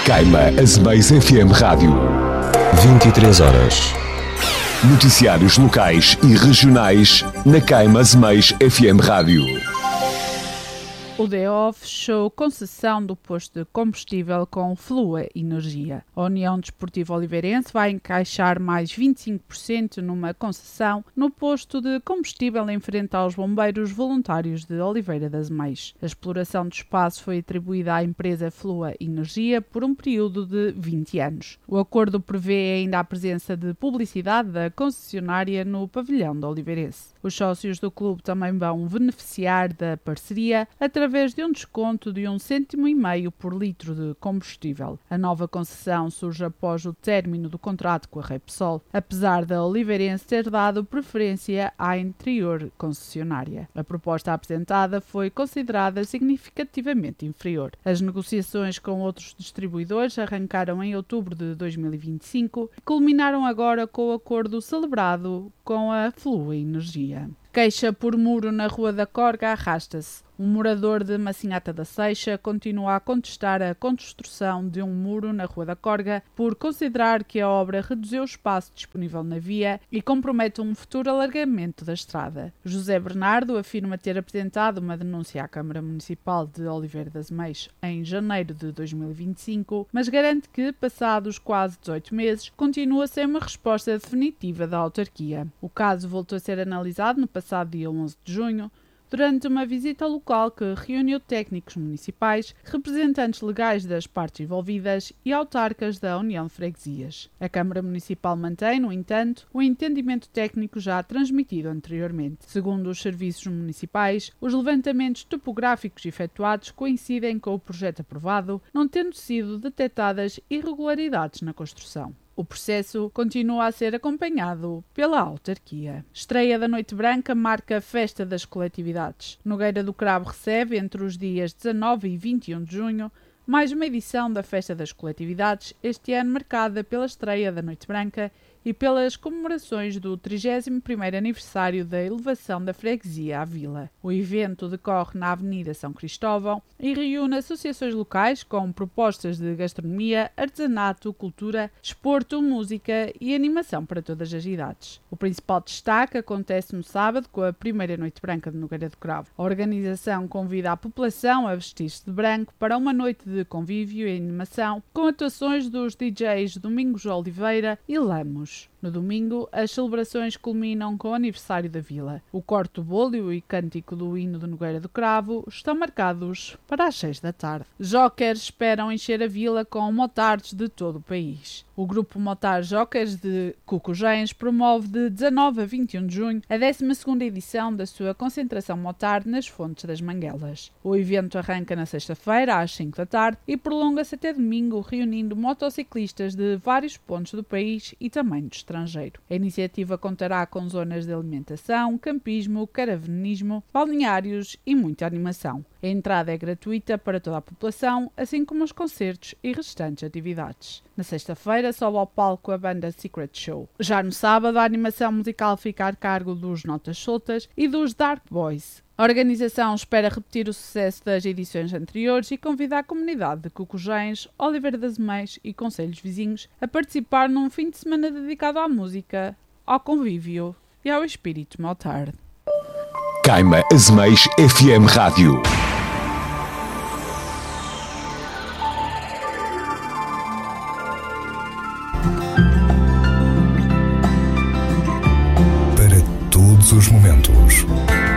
Caima Azeméis FM Rádio. 23 horas. Noticiários locais e regionais na Caima Azeméis FM Rádio. O DO fechou concessão do posto de combustível com Flua Energia. A União Desportiva Oliveirense vai encaixar mais 25% numa concessão no posto de combustível em frente aos bombeiros voluntários de Oliveira das Meias. A exploração do espaço foi atribuída à empresa Flua Energia por um período de 20 anos. O acordo prevê ainda a presença de publicidade da concessionária no pavilhão da Oliveirense. Os sócios do clube também vão beneficiar da parceria através de um desconto de 1,5 cêntimo por litro de combustível. A nova concessão surge após o término do contrato com a Repsol, apesar da Oliveirense ter dado preferência à anterior concessionária. A proposta apresentada foi considerada significativamente inferior. As negociações com outros distribuidores arrancaram em outubro de 2025 e culminaram agora com o acordo celebrado com a Flua Energia. Queixa por muro na Rua da Corga arrasta-se. Um morador de Massinhata da Seixa continua a contestar a construção de um muro na Rua da Corga por considerar que a obra reduziu o espaço disponível na via e compromete um futuro alargamento da estrada. José Bernardo afirma ter apresentado uma denúncia à Câmara Municipal de Oliveira das Meias em janeiro de 2025, mas garante que, passados quase 18 meses, continua sem uma resposta definitiva da autarquia. O caso voltou a ser analisado no passado dia 11 de junho, durante uma visita local que reuniu técnicos municipais, representantes legais das partes envolvidas e autarcas da União de Freguesias. A Câmara Municipal mantém, no entanto, o entendimento técnico já transmitido anteriormente. Segundo os serviços municipais, os levantamentos topográficos efetuados coincidem com o projeto aprovado, não tendo sido detectadas irregularidades na construção. O processo continua a ser acompanhado pela autarquia. Estreia da Noite Branca marca a Festa das Coletividades. Nogueira do Cravo recebe, entre os dias 19 e 21 de junho, mais uma edição da Festa das Coletividades, este ano marcada pela estreia da Noite Branca e pelas comemorações do 31º aniversário da elevação da freguesia à vila. O evento decorre na Avenida São Cristóvão e reúne associações locais com propostas de gastronomia, artesanato, cultura, desporto, música e animação para todas as idades. O principal destaque acontece no sábado com a primeira Noite Branca de Nogueira do Cravo. A organização convida a população a vestir-se de branco para uma noite de convívio e animação com atuações dos DJs Domingos Oliveira e Lamos. No domingo, as celebrações culminam com o aniversário da vila. O corte do bolo e cântico do hino de Nogueira do Cravo estão marcados para as 6 da tarde. Jokers esperam encher a vila com motards de todo o país. O grupo Motar Jokers de Cucujens promove de 19 a 21 de junho a 12ª edição da sua concentração motar nas Fontes das Manguelas. O evento arranca na sexta-feira às 5 da tarde e prolonga-se até domingo, reunindo motociclistas de vários pontos do país e também do estrangeiro. A iniciativa contará com zonas de alimentação, campismo, caravanismo, balneários e muita animação. A entrada é gratuita para toda a população, assim como os concertos e restantes atividades. Na sexta-feira sobe ao palco a banda Secret Show. Já no sábado, a animação musical fica a cargo dos Notas Soltas e dos Dark Boys. A organização espera repetir o sucesso das edições anteriores e convida a comunidade de Cucujens, Oliveira das Meias e concelhos vizinhos a participar num fim de semana dedicado à música, ao convívio e ao espírito motar. Caima Azeméis FM Rádio. Para todos os momentos.